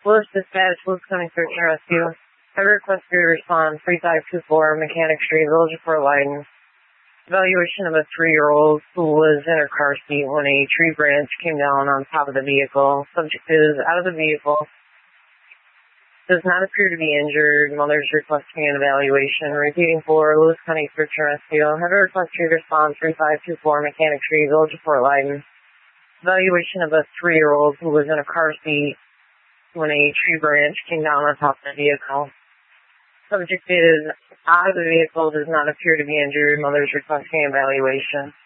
Lewis Dispatch, Lewis County Search and Rescue. I request for your response, 3524 Mechanic Street, Village of Fort Layton. Evaluation of a 3-year-old who was in her car seat when a tree branch came down on top of the vehicle. Subject is out of the vehicle. Does not appear to be injured. Mother's requesting an evaluation. Repeating for Lewis County Search and Rescue. Have a request for your response, 3524 Mechanic Street, Village of Fort Layton. Evaluation of a 3-year-old who was in a car seat when a tree branch came down on top of the vehicle. Subject is out of the vehicle, does not appear to be injured. Mother's requesting evaluation.